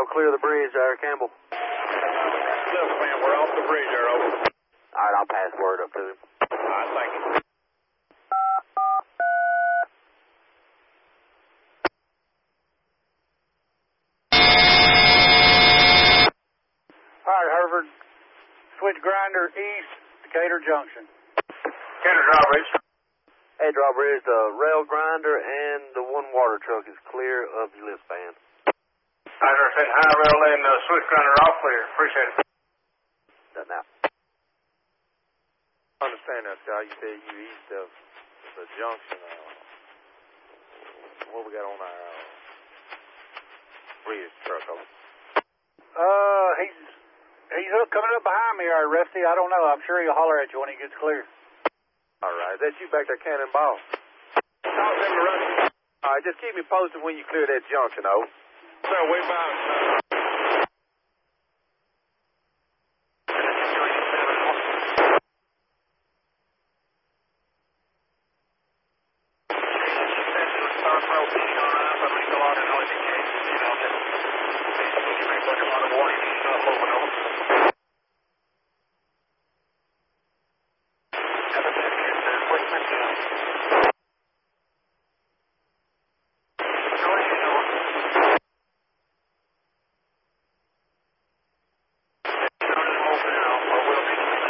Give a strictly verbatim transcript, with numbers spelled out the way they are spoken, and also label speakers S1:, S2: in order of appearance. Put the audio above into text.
S1: Y'all clear the bridge there, Campbell?
S2: Yes, ma'am. We're off the bridge there, over.
S1: All right, I'll pass word up to him.
S2: All right, thank you.
S3: All right, Hereford. Switch grinder east, Decatur Junction.
S2: Decatur Drawbridge.
S1: Hey, Drawbridge, the rail grinder and the one water truck is clear of the lift span.
S2: I understand. High rail and uh, switch grinder all clear. Appreciate it.
S1: Done now.
S4: I understand that, Scott. You said you east of the junction. Uh, what we got on our uh, bridge truck over?
S3: Uh, he's he's up, coming up behind me, all right, Rusty. I don't know. I'm sure he'll holler at you when he gets clear.
S4: All right. That's you back there, Cannonball.
S2: Talk to him, Rusty.
S4: All right. Just keep me posted when you clear that junction, over.
S2: Sir, we bound. Warning, not moving over.